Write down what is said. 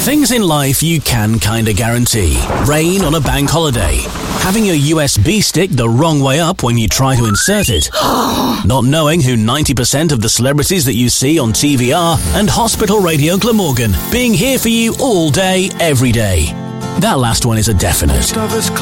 Things in life you can kinda guarantee. Rain on a bank holiday. Having your USB stick the wrong way up when you try to insert it. Not knowing who 90% of the celebrities that you see on TV are. And Hospital Radio Glamorgan being here for you all day, every day. That last one is a definite.